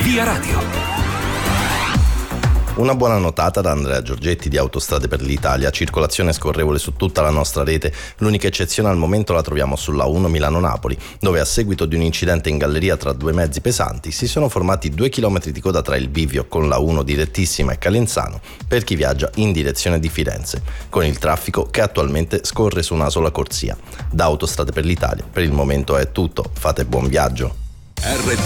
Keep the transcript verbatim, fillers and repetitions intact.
Via Radio. Una buona notata da Andrea Giorgetti di Autostrade per l'Italia. Circolazione scorrevole su tutta la nostra rete. L'unica eccezione al momento la troviamo sulla uno Milano-Napoli, dove a seguito di un incidente in galleria tra due mezzi pesanti si sono formati due chilometri di coda tra il bivio con la uno direttissima e Calenzano per chi viaggia in direzione di Firenze, con il traffico che attualmente scorre su una sola corsia. Da Autostrade per l'Italia per il momento è tutto. Fate buon viaggio. R T